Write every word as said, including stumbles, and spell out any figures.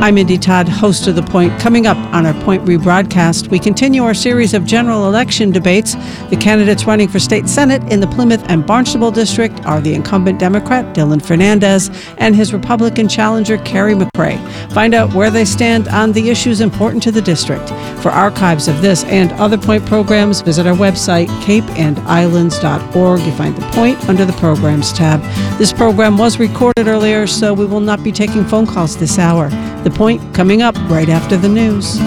I'm Indy Todd, host of The Point. Coming up on our Point rebroadcast, we continue our series of general election debates. The candidates running for state senate in the Plymouth and Barnstable district are the incumbent Democrat Dylan Fernandez and his Republican challenger Carrie McRae. Find out where they stand on the issues important to the district. For archives of this and other Point programs, visit our website, cape and islands dot org. You find The Point under the Programs tab. This program was recorded earlier, so we will not be taking phone calls this hour. The Point coming up right after the news.